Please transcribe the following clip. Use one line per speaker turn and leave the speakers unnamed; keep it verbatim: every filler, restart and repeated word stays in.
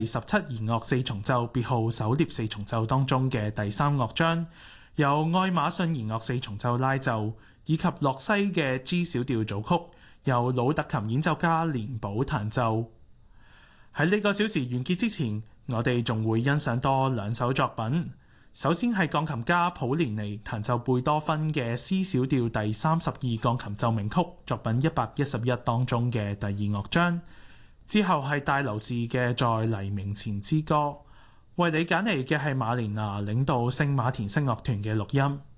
十七弦樂四重奏別號狩獵四重奏當中嘅第三樂章，由愛馬遜弦樂四重奏拉奏，以及洛西嘅 G 小調組曲，由魯特琴演奏家連寶彈奏。喺呢個小時完結之前，我哋仲會欣賞多兩首作品。首先係鋼琴家普連尼彈奏貝多芬嘅 C 小調第三十二鋼琴奏鳴曲作品一百一十一當中嘅第二樂章。之後係戴留士嘅在黎明前之歌。為你揀嚟嘅係馬連娜領導聖馬田聲樂團嘅錄音。